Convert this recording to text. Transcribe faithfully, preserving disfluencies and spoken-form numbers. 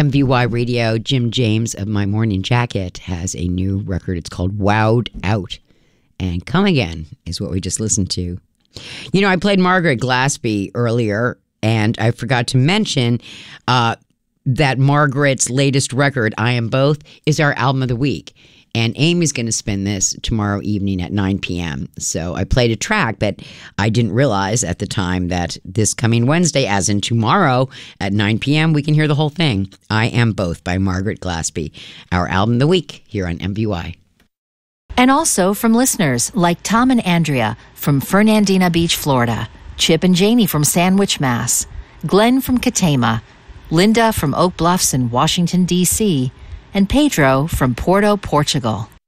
M V Y Radio. Jim James of My Morning Jacket has a new record. It's called Wowed Out. And Come Again is what we just listened to. You know, I played Margaret Glaspie earlier, and I forgot to mention uh, that Margaret's latest record, I Am Both, is our album of the week. And Amy's going to spin this tomorrow evening at nine p.m. So I played a track that I didn't realize at the time that this coming Wednesday, as in tomorrow at nine p.m., we can hear the whole thing. I Am Both by Margaret Glaspie, our album of the week here on M V Y. And also from listeners like Tom and Andrea from Fernandina Beach, Florida, Chip and Janie from Sandwich, Mass, Glenn from Katama, Linda from Oak Bluffs in Washington, D C, and Pedro from Porto, Portugal.